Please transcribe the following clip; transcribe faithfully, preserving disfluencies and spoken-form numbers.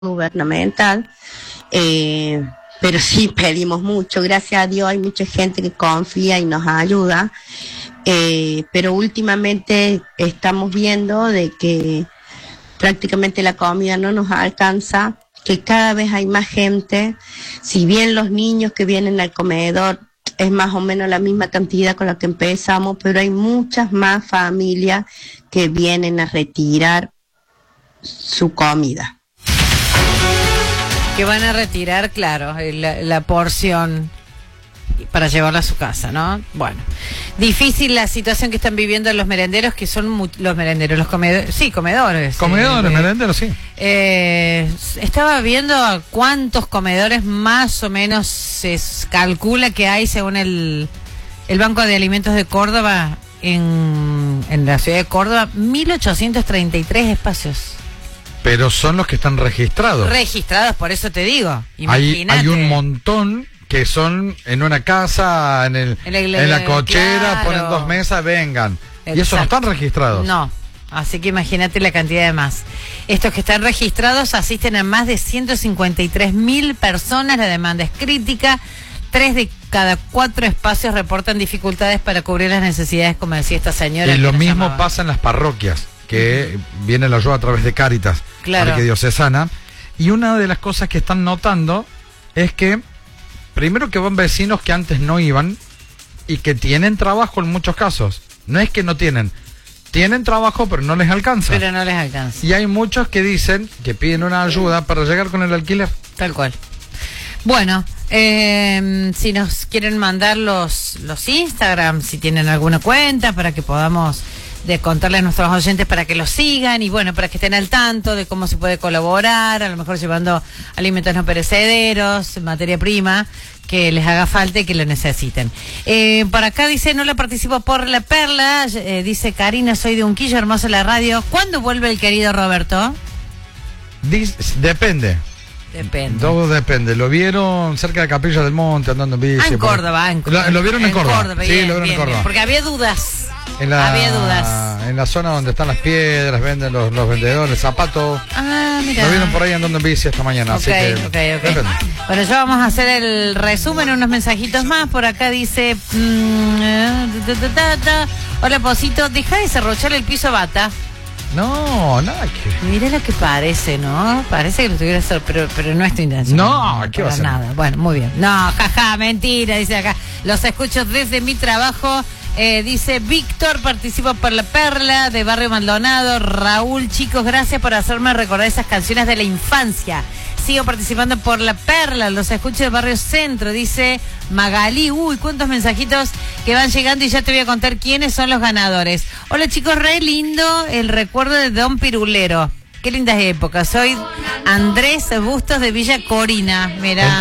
gubernamental, eh, pero sí pedimos mucho, gracias a Dios hay mucha gente que confía y nos ayuda, eh, pero últimamente estamos viendo de que prácticamente la comida no nos alcanza, que cada vez hay más gente, si bien los niños que vienen al comedor es más o menos la misma cantidad con la que empezamos, pero hay muchas más familias que vienen a retirar su comida. Que van a retirar, claro, la, la porción para llevarla a su casa, ¿no? Bueno, difícil la situación que están viviendo los merenderos, que son mu- los merenderos, los comedores, sí, comedores. Comedores, eh, merenderos, sí. Eh, estaba viendo cuántos comedores más o menos se calcula que hay según el, el Banco de Alimentos de Córdoba, en, en la ciudad de Córdoba, mil ochocientos treinta y tres espacios. Pero son los que están registrados. Registrados, por eso te digo. Hay, hay un montón que son en una casa, en, el, en, el, en la cochera, claro. Ponen dos mesas, vengan. Exacto. Y esos no están registrados. No, así que imagínate la cantidad de más. Estos que están registrados asisten a más de ciento cincuenta y tres mil personas, la demanda es crítica. Tres de cada cuatro espacios reportan dificultades para cubrir las necesidades, como decía esta señora. Y lo mismo llamaba. pasa en las parroquias, que uh-huh. viene la ayuda a través de Cáritas, claro. Arquidiocesana. Y una de las cosas que están notando es que, primero, que van vecinos que antes no iban y que tienen trabajo en muchos casos. No es que no tienen, tienen trabajo pero no les alcanza. Pero no les alcanza. Y hay muchos que dicen que piden una ayuda para llegar con el alquiler. Tal cual. Bueno, eh, si nos quieren mandar los, los Instagram, si tienen alguna cuenta para que podamos de contarle a nuestros oyentes para que los sigan y bueno, para que estén al tanto de cómo se puede colaborar, a lo mejor llevando alimentos no perecederos, materia prima, que les haga falta y que lo necesiten. Eh, por acá dice, no la participo por la perla, eh, dice Karina, soy de Unquillo, hermosa la radio. ¿Cuándo vuelve el querido Roberto? Dice, depende. Depende. Todo depende. Lo vieron cerca de Capilla del Monte andando en bici. Ah, en Córdoba, en Córdoba. Lo, lo vieron en, en Córdoba. Córdoba. Sí, Bien, lo vieron bien, en Córdoba. Bien, porque había dudas. En la, había dudas. En la zona donde están las piedras, venden los, los vendedores, zapatos. Ah, mira. Lo vieron por ahí andando en bici esta mañana. Okay, así que okay, okay. depende. Bueno, ya vamos a hacer el resumen, unos mensajitos más. Por acá dice, mmm, eh, ta, ta, ta, ta. Hola, Posito, deja de serrochar el piso bata. No, nada que... Mira lo que parece, ¿no? Parece que lo tuviera hacer, pero, pero no es tu intención. No, ¿qué va a hacer? Nada. Bueno, muy bien. No, jaja, mentira, dice acá. Los escucho desde mi trabajo. Eh, dice Víctor, participo por la perla de Barrio Maldonado. Raúl, chicos, gracias por hacerme recordar esas canciones de la infancia. Sigo participando por la perla, los escucho de Barrio Centro, dice Magalí. Uy, cuántos mensajitos que van llegando y ya te voy a contar quiénes son los ganadores. Hola chicos, re lindo el recuerdo de Don Pirulero. Qué lindas épocas. Soy Andrés Bustos de Villa Corina. Mirá.